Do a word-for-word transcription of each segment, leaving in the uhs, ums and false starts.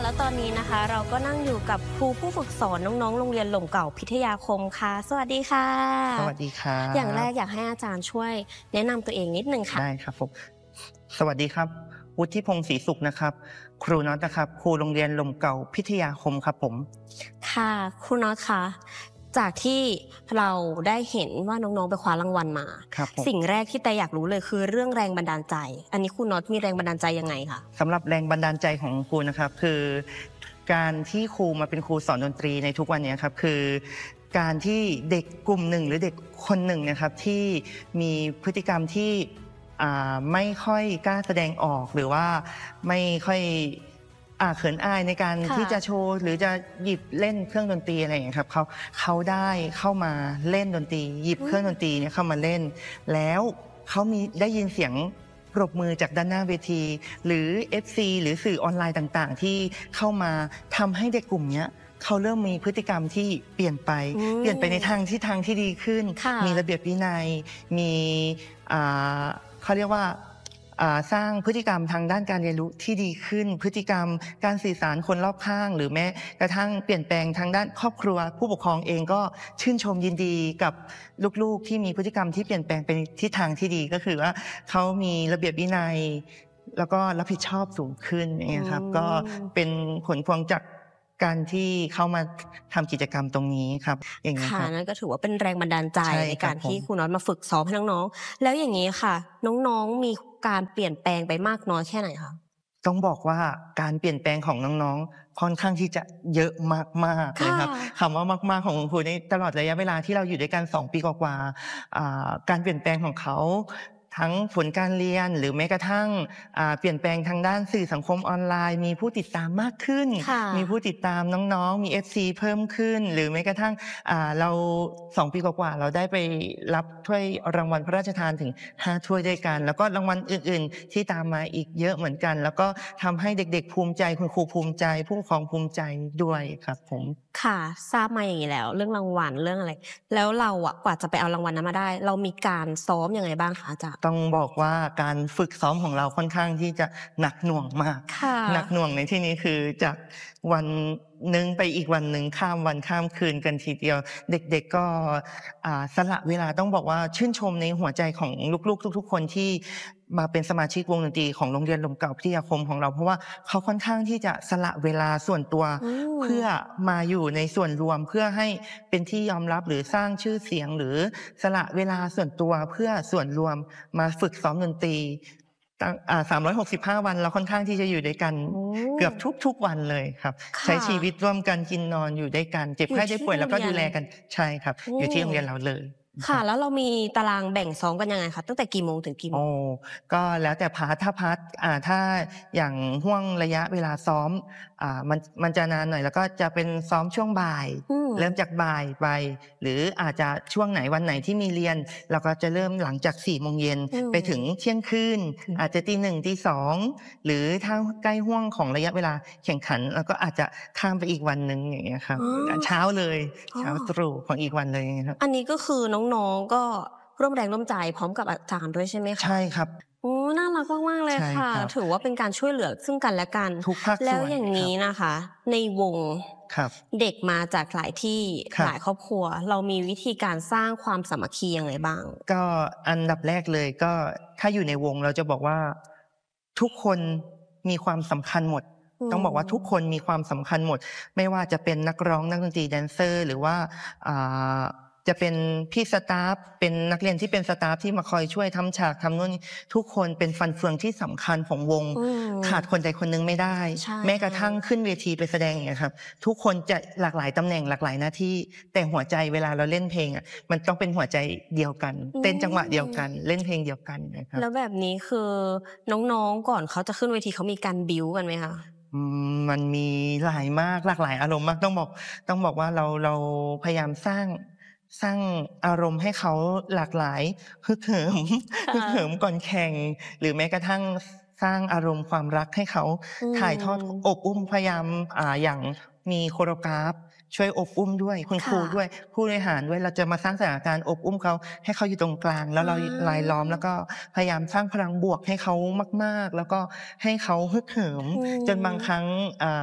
แล้วตอนนี้นะคะเราก็นั่งอยู่กับครูผู้ฝึกสอนน้องๆโรงเรียนหล่มเก่าพิทยาคมค่ะสวัสดีค่ะสวัสดีครับอย่างแรกอยากให้อาจารย์ช่วยแนะนำตัวเองนิดนึงค่ะได้ครับผมสวัสดีครับวุฒิพงศ์ศรีสุขนะครับครูน็อตนะครับครูโรงเรียนหล่มเก่าพิทยาคมครับผมค่ะครูน็อตคะจากที่เราได้เห็นว่าน้องๆไปคว้ารางวัลมาครับผมสิ่งแรกที่แต่อยากรู้เลยคือเรื่องแรงบันดาลใจ อันนี้ครูน็อตมีแรงบันดาลใจยังไงคะสำหรับแรงบันดาลใจของครูนะครับคือการที่ครูมาเป็นครูสอนดนตรีในทุกวันนี้ครับคือการที่เด็กกลุ่มหนึ่งหรือเด็กคนหนึ่งนะครับที่มีพฤติกรรมที่ไม่ค่อยกล้าแสดงออกหรือว่าไม่ค่อยอ่าเขินอายในการที่จะโชว์หรือจะหยิบเล่นเครื่องดนตรีอะไรอย่างเงี้ยครับเขาเขาได้เข้ามาเล่นดนตรีหยิบเครื่องดนตรีเนี่ยเข้ามาเล่นแล้วเขามีได้ยินเสียงปรบมือจากด้านหน้าเวทีหรือ เอฟ ซี หรือสื่อออนไลน์ต่างๆที่เข้ามาทำให้เด็กกลุ่มนี้เขาเริ่มมีพฤติกรรมที่เปลี่ยนไปเปลี่ยนไปในทางที่ทางที่ดีขึ้นมีระเบียบวินัยมีอ่าเขาเรียกว่าสร้างพฤติกรรมทางด้านการเรียนรู้ที่ดีขึ้นพฤติกรรมการสื่อสารคนรอบข้างหรือแม้กระทั่งเปลี่ยนแปลงทางด้านครอบครัวผู้ปกครองเองก็ชื่นชมยินดีกับลูกๆที่มีพฤติกรรมที่เปลี่ยนแปลงเป็นทิศทางที่ดีก็คือว่าเขามีระเบียบวินัยแล้วก็รับผิดชอบสูงขึ้นอย่างเงี้ยครับก็เป็นผลพวงจากการที่เข้ามาทำกิจกรรมตรงนี้ครับอย่างนี้ครับค่ะนั่นก็ถือว่าเป็นแรงบันดาลใจในการที่ครูน็อตมาฝึกซ้อมให้น้องๆแล้วอย่างนี้ค่ะน้องๆมีการเปลี่ยนแปลงไปมากน้อยแค่ไหนคะต้องบอกว่าการเปลี่ยนแปลงของน้องๆค่อนข้างที่จะเยอะมากๆเลยครับคำว่ามากๆของคุณครูในตลอดระยะเวลาที่เราอยู่ด้วยกันสองปีกว่าๆการเปลี่ยนแปลงของเขาทั้งผลการเรียนหรือแม้กระทั่งเปลี่ยนแปลงทางด้านสื่อสังคมออนไลน์มีผู้ติดตามมากขึ้นมีผู้ติดตามน้องๆมี เอฟ ซี เพิ่มขึ้นหรือแม้กระทั่งเราสองปีกว่าๆเราได้ไปรับถ้วยรางวัลพระราชทานถึงห้าถ้วยด้วยกันแล้วก็รางวัลอื่นๆที่ตามมาอีกเยอะเหมือนกันแล้วก็ทำให้เด็กๆภูมิใจคุณครูภูมิใจผู้ปกครองภูมิใจด้วยครับผมค่ะทราบมาอย่างนี้แล้วเรื่องรางวัลเรื่องอะไรแล้วเราอะกว่าจะไปเอารางวัลนั้นมาได้เรามีการซ้อมยังไงบ้างคะอาจารย์ต้องบอกว่าการฝึกซ้อมของเราค่อนข้างที่จะหนักหน่วงมากหนักหน่วงในที่นี้คือจากวันหนึ่งไปอีกวันหนึ่งข้ามวันข้ามคืนกันทีเดียวเด็กๆก็สละเวลาต้องบอกว่าชื่นชมในหัวใจของลูกๆทุกๆคนที่มาเป็นสมาชิกวงดนตรีของโรงเรียนหล่มเก่าพิทยาคมของเราเพราะว่าเขาค่อนข้างที่จะสละเวลาส่วนตัวเพื่อมาอยู่ในส่วนรวมเพื่อให้เป็นที่ยอมรับหรือสร้างชื่อเสียงหรือสละเวลาส่วนตัวเพื่อส่วนรวมมาฝึกซ้อมดนตรีสามร้อยหกสิบห้าวันเราค่อนข้างที่จะอยู่ด้วยกันเกือบทุกๆวันเลยครับใช้ชีวิตร่วมกันกินนอนอยู่ด้วยกันเจ็บไข้ได้ป่วยแล้วก็ดูแลกันใช่ครับอยู่ที่โรงเรียนเราเลยค่ะแล้วเรามีตารางแบ่งซ้อมกันยังไงคะตั้งแต่กี่โมงถึงกี่โมงโอ้ก็แล้วแต่พาร์ทถ้าพาร์ทอ่าถ้าอย่างห่วงระยะเวลาซ้อมอ่ามันมันจะนานหน่อยแล้วก็จะเป็นซ้อมช่วงบ่ายเริ่มจากบ่ายไปหรืออาจจะช่วงไหนวันไหนที่มีเรียนเราก็จะเริ่มหลังจากสี่โมงเย็นไปถึงเที่ยงคืนอาจจะตีหนึ่งตีสองหรือถ้าใกล้ห่วงของระยะเวลาแข่งขันเราก็อาจจะข้ามไปอีกวันนึงอย่างเงี้ยครับเช้าเลยเช้าตรู่ของอีกวันเลยอย่างเงี้ยครับอันนี้ก็คือน้องๆก็ร่วมแรงร่วมใจพร้อมกับอาจารย์ด้วยใช่ไหมคะใช่ครับโอ้น่ารักมากๆเลยค่ะถือว่าเป็นการช่วยเหลือซึ่งกันและกันทุกภาคส่วนแล้วอย่างนี้นะคะในวงเด็กมาจากหลายที่หลายครอบครัวเรามีวิธีการสร้างความสามัคคียังไงบ้างก็อันดับแรกเลยก็ถ้าอยู่ในวงเราจะบอกว่าทุกคนมีความสำคัญหมดต้องบอกว่าทุกคนมีความสำคัญหมดไม่ว่าจะเป็นนักร้องนักดนตรีแดนเซอร์หรือว่าจะเป็นพี่สตาฟเป็นนักเรียนที่เป็นสตาฟที่มาคอยช่วยทำฉากทำนู่นทุกคนเป็นฟันเฟืองที่สำคัญของวงขาดคนใดคนหนึ่งไม่ได้แม้กระทั่งขึ้นเวทีไปแสดงอย่างเงี้ยครับทุกคนจะหลากหลายตำแหน่งหลากหลายหน้าที่แต่หัวใจเวลาเราเล่นเพลงอ่ะมันต้องเป็นหัวใจเดียวกันเต้นจังหวะเดียวกันเล่นเพลงเดียวกันนะครับแล้วแบบนี้คือน้องๆก่อนเขาจะขึ้นเวทีเขามีการบิ้วกันไหมคะมันมีหลายมากหลากหลายอารมณ์มากต้องบอกต้องบอกว่าเราเราพยายามสร้างสร้างอารมณ์ให้เขาหลากหลายฮึกเหิมฮึกเหิมก่อนแข่งหรือแม้กระทั่งสร้างอารมณ์ความรักให้เขาถ่ายทอดอบอุ้มพยายามอ่าอย่างมีโคโรกราฟช่วยอบอุ้มด้วยคุณครูด้วยผู้บริหารด้วยเราจะมาสร้างสถานการณ์อบอุ้มเขาให้เขาอยู่ตรงกลางแล้วเรารายล้อมแล้วก็พยายามสร้างพลังบวกให้เขามากๆแล้วก็ให้เขาฮึกเหิมจนบางครั้งอ่า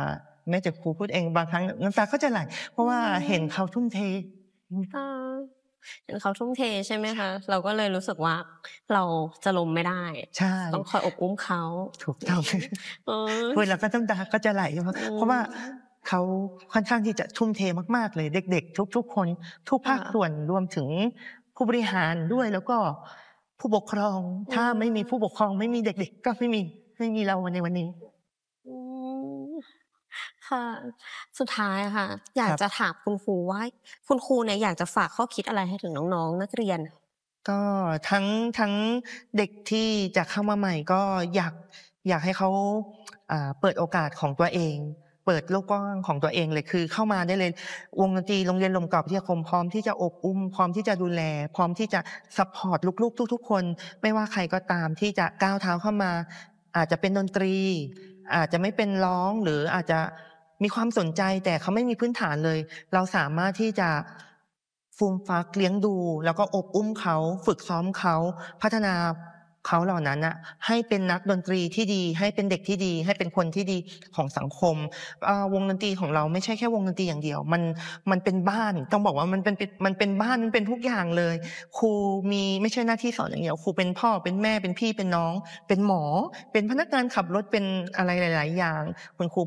แม้แต่ครูพูดเองบางครั้งน้ำตาก็จะไหลเพราะว่าเห็นเขาทุ่มเทเห็นเขาทุ่มเทใช่ไหมคะเราก็เลยรู้สึกว่าเราจะล้มไม่ได้ต้องคอยอบอุ้มเขาถูกต้องพูดแล้วก็น้ำตาก็จะไหลเพราะว่าเขาค่อนข้างที่จะทุ่มเทมากๆเลยเด็กๆทุกๆคนทุกภาคส่วนรวมถึงผู้บริหารด้วยแล้วก็ผู้ปกครองถ้าไม่มีผู้ปกครองไม่มีเด็กๆก็ไม่มีไม่มีเราในวันนี้ค่ะสุดท้ายค่ะอยากจะถามคุณครูว่าคุณครูเนี่ยอยากจะฝากข้อคิดอะไรให้ถึงน้องๆนักเรียนก็ทั้งทั้งเด็กที่จะเข้ามาใหม่ก็อยากอยากให้เขาเปิดโอกาสของตัวเองเปิดโลกกว้างของตัวเองเลยคือเข้ามาได้เลยวงดนตรีโรงเรียนลมเก่าพิทยาคมพร้อมที่จะอบอุ้มพร้อมที่จะดูแลพร้อมที่จะซัพพอร์ตลูกๆทุกๆคนไม่ว่าใครก็ตามที่จะก้าวเท้าเข้ามาอาจจะเป็นดนตรีอาจจะไม่เป็นร้องหรืออาจจะมีความสนใจแต่เขาไม่มีพื้นฐานเลยเราสามารถที่จะฟูมฟักเลี้ยงดูแล้วก็อบอุ้มเขาฝึกซ้อมเขาพัฒนาเขาเหล่านั้นน่ะให้เป็นนักดนตรีที่ดีให้เป็นเด็กที่ดีให้เป็นคนที่ดีของสังคมวงดนตรีของเราไม่ใช่แค่วงดนตรีอย่างเดียวมันมันเป็นบ้านต้องบอกว่ามันเป็นมันเป็นบ้านมันเป็นทุกอย่างเลยครูมีไม่ใช่หน้าที่สอนอย่างเดียวครูเป็นพ่อเป็นแม่เป็นพี่เป็นน้องเป็นหมอเป็นพนักงานขับรถเป็นอะไรหลายๆอย่างคุณครู